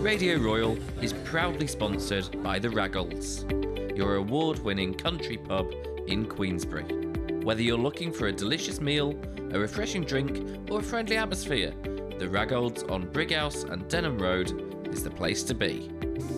Radio Royal is proudly sponsored by the Raggles, your award-winning country pub in Queensbury. Whether you're looking for a delicious meal, a refreshing drink, or a friendly atmosphere, the Raggles on Brighouse and Denham Road is the place to be.